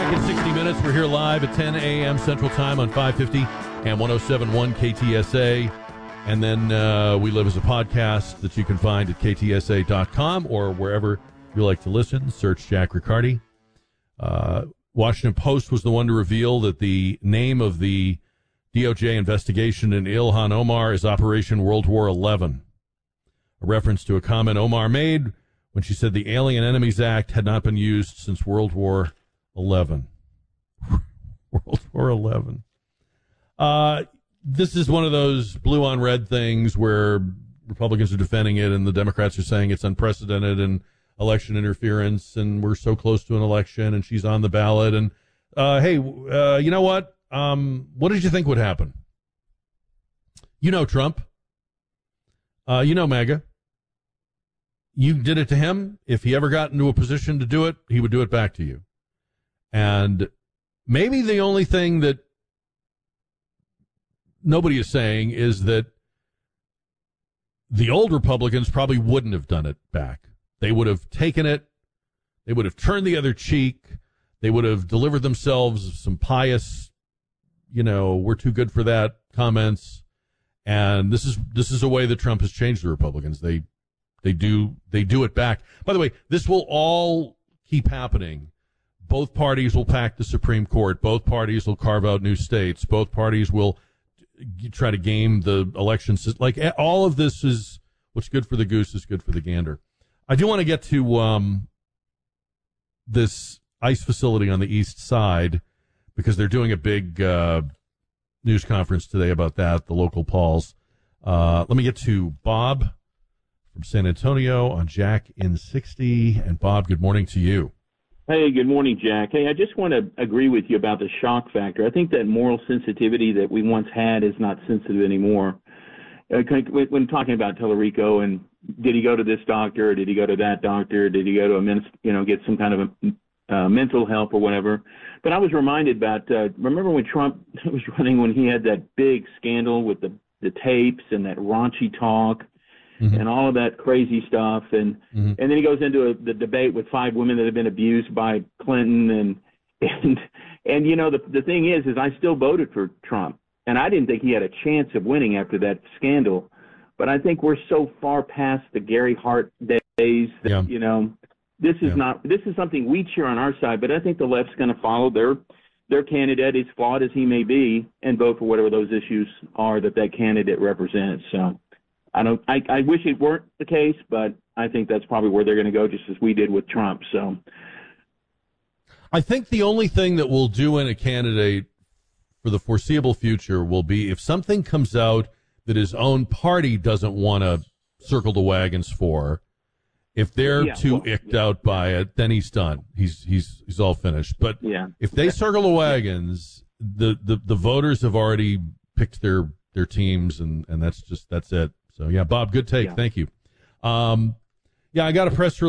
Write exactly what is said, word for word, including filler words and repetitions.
Jack in sixty minutes. We're here live at ten a.m. Central Time on five fifty and one oh seven point one K T S A. And then uh, we live as a podcast that you can find at K T S A dot com or wherever you like to listen. Search Jack Riccardi. Uh, Washington Post was the one to reveal that the name of the D O J investigation in Ilhan Omar is Operation World War eleven, a reference to a comment Omar made when she said the Alien Enemies Act had not been used since World War eleven. World War eleven. Uh, this is one of those blue on red things where Republicans are defending it and the Democrats are saying it's unprecedented and election interference and we're so close to an election and she's on the ballot. And, uh, hey, uh, you know what? Um, what did you think would happen? You know Trump. Uh, you know MAGA. You did it to him. If he ever got into a position to do it, he would do it back to you. And maybe the only thing that nobody is saying is that the old Republicans probably wouldn't have done it back. They would have taken it. They would have turned the other cheek. They would have delivered themselves some pious, you know, we're too good for that comments. And this is this is a way that Trump has changed the Republicans. They they do they do it back. By the way, this will all keep happening. Both parties will pack the Supreme Court. Both parties will carve out new states. Both parties will try to game the elections. Like, all of this is what's good for the goose is good for the gander. I do want to get to um, this ICE facility on the east side because they're doing a big uh, news conference today about that, the local Pauls. Uh, let me get to Bob from San Antonio on Jack in sixty. And Bob, good morning to you. Hey, good morning, Jack. Hey, I just want to agree with you about the shock factor. I think that moral sensitivity that we once had is not sensitive anymore. Uh, when talking about Tellerico and did he go to this doctor, or did he go to that doctor, did he go to a men, you know, get some kind of a, uh, mental help or whatever? But I was reminded about uh, remember when Trump was running, when he had that big scandal with the the tapes and that raunchy talk. Mm-hmm. And all of that crazy stuff, and mm-hmm. and then he goes into a, the debate with five women that have been abused by Clinton, and and and you know the the thing is, is I still voted for Trump, and I didn't think he had a chance of winning after that scandal, but I think we're so far past the Gary Hart days that yeah. you know this is yeah. not this is something we cheer on our side, but I think the left's going to follow their their candidate, as flawed as he may be, and vote for whatever those issues are that that candidate represents. So. I don't. I, I wish it weren't the case, but I think that's probably where they're going to go, just as we did with Trump. So, I think the only thing that will do in a candidate for the foreseeable future will be if something comes out that his own party doesn't want to circle the wagons for. If they're yeah, too well, icked yeah. out by it, then he's done. He's he's he's all finished. But yeah. if they circle the wagons, the, the, the voters have already picked their their teams, and, and that's just that's it. So, yeah, Bob, good take. Yeah. Thank you. Um, yeah, I got a press release.